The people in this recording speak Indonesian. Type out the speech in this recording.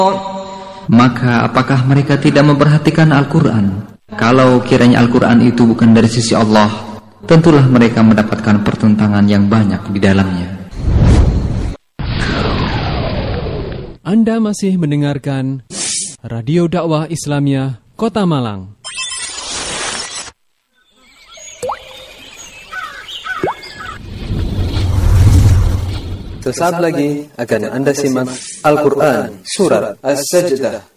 Maka apakah mereka tidak memperhatikan Al-Quran? Kalau kiranya Al-Quran itu bukan dari sisi Allah, tentulah mereka mendapatkan pertentangan yang banyak di dalamnya. Anda masih mendengarkan Radio Dakwah Islamiyah Kota Malang. Sesaat lagi akan Anda simak Al-Quran Surat As-Sajdah